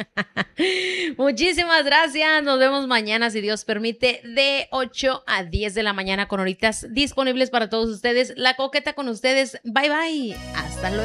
Muchísimas gracias. Nos vemos mañana, si Dios permite, de 8 a 10 de la mañana con horitas disponibles para todos ustedes. La Coqueta con ustedes. Bye, bye. Hasta luego.